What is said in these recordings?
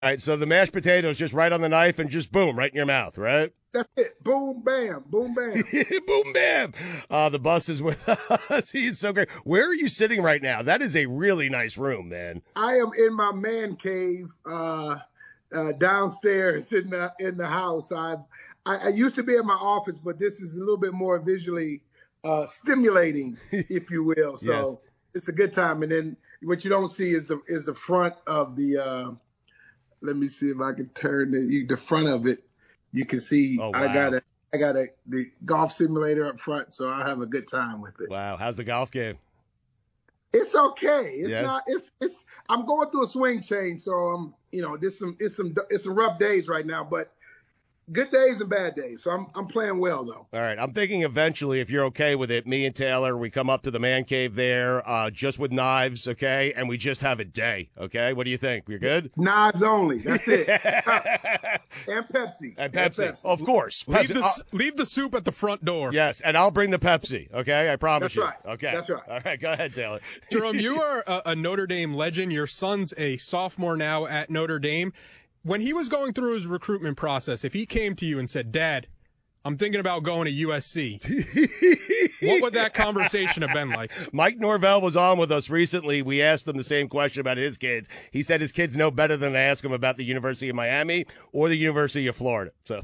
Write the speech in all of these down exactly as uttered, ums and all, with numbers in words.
All right, so the mashed potatoes just right on the knife and just boom, right in your mouth, right? That's it. Boom, bam, boom, bam. Boom, bam. Uh, the bus is with us. He's so great. Where are you sitting right now? That is a really nice room, man. I am in my man cave uh, uh, downstairs in the in the house. I've, I, I used to be in my office, but this is a little bit more visually uh, stimulating, if you will. So Yes. It's a good time. And then what you don't see is the is the front of the. Uh, let me see if I can turn the the front of it. You can see Oh, I wow. got a I got a the golf simulator up front, so I have a good time with it. Wow, how's the golf game? It's okay. It's Yeah. not. It's it's. I'm going through a swing change, so um, you know, there's some. It's some. It's some rough days right now, but good days and bad days. So I'm I'm playing well though. All right, I'm thinking eventually, if you're okay with it, me and Taylor, we come up to the man cave there, uh, just with knives, okay, and we just have a day, okay? What do you think? We're good? Knives only. That's it. And Pepsi. And Pepsi, of course. Leave Pepsi. the, Uh, s- leave the soup at the front door. yes, and I'll bring the Pepsi, okay? I promise That's you. right. Okay. That's right. All right, go ahead, Taylor. Jerome, you are a, a Notre Dame legend. Your son's a sophomore now at Notre Dame. When he was going through his recruitment process, if he came to you and said, Dad, I'm thinking about going to U S C, what would that conversation have been like? Mike Norvell was on with us recently. We asked him the same question about his kids. He said his kids know better than to ask him about the University of Miami or the University of Florida. So,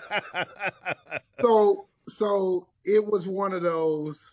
So so it was one of those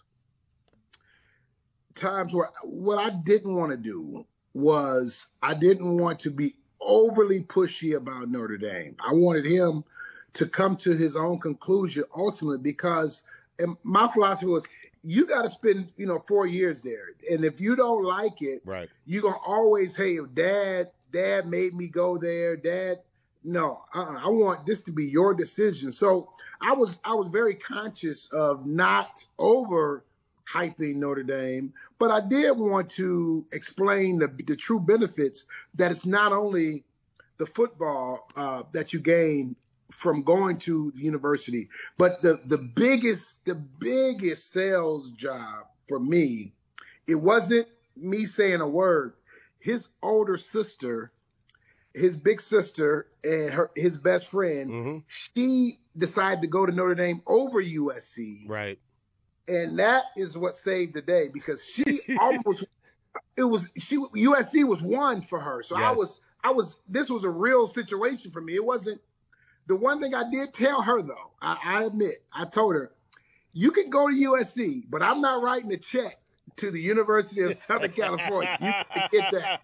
times where what I didn't want to do was I didn't want to be overly pushy about Notre Dame. I wanted him to come to his own conclusion ultimately because and my philosophy was you got to spend, you know, four years there. And if you don't like it, right. you're going to always, hey, dad, dad made me go there. Dad, no, uh-uh, I want this to be your decision. So I was, I was very conscious of not over hyping Notre Dame, but I did want to explain the, the true benefits that it's not only the football uh, that you gain from going to the university, but the, the biggest, the biggest sales job for me, it wasn't me saying a word. His older sister, his big sister and her, his best friend, Mm-hmm. she decided to go to Notre Dame over U S C. Right. And that is what saved the day because she almost, it was, she, U S C was one for her. So I Yes. was, I was, this was a real situation for me. It wasn't, the one thing I did tell her though, I, I admit, I told her, you can go to U S C, but I'm not writing a check to the University of Southern California. You can get that.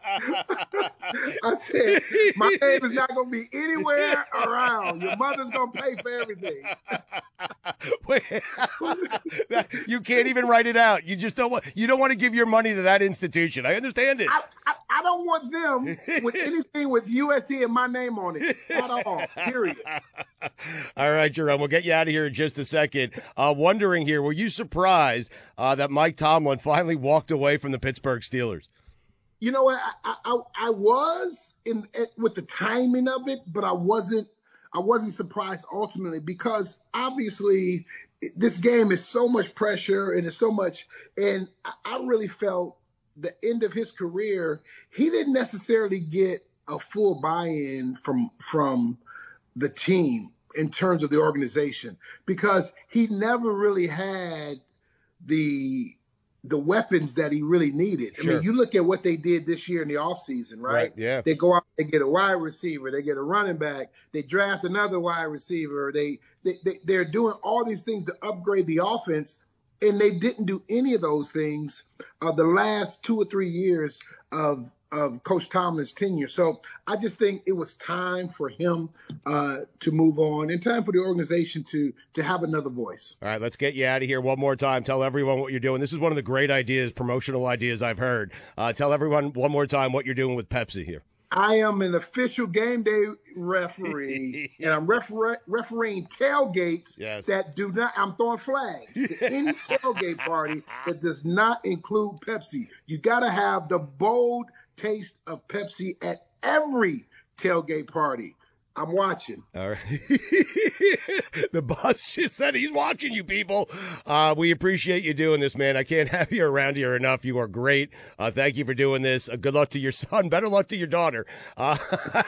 I said, my name is not going to be anywhere around. Your mother's going to pay for everything. Wait, that- you can't even write it out. You just don't want. You don't want to give your money to that institution. I understand it. I, I, I don't want them with anything with U S C and my name on it at all, period. All right, Jerome, we'll get you out of here in just a second. Uh, wondering here, were you surprised uh, that Mike Tomlin finally walked away from the Pittsburgh Steelers? You know what? I, I, I was in with the timing of it, but I wasn't. I wasn't surprised ultimately because obviously this game is so much pressure and it's so much. And I, I really felt the end of his career, he didn't necessarily get a full buy-in from from the team in terms of the organization because he never really had the the weapons that he really needed. I Sure. mean, you look at what they did this year in the offseason, right? Right, yeah. They go out, they get a wide receiver, they get a running back, they draft another wide receiver, they, they, they they're doing all these things to upgrade the offense, and they didn't do any of those things uh, the last two or three years of of Coach Tomlin's tenure. So I just think it was time for him uh, to move on and time for the organization to to have another voice. All right, let's get you out of here one more time. Tell everyone what you're doing. This is one of the great ideas, promotional ideas I've heard. Uh, tell everyone one more time what you're doing with Pepsi here. I am an official game day referee, and I'm refer- refereeing tailgates Yes. that do not, I'm throwing flags to any tailgate party that does not include Pepsi. You got to have the bold taste of Pepsi at every tailgate party. I'm watching. All right. The boss just said he's watching you, people. Uh, we appreciate you doing this, man. I can't have you around here enough. You are great. Uh, thank you for doing this. Uh, good luck to your son. Better luck to your daughter. Uh,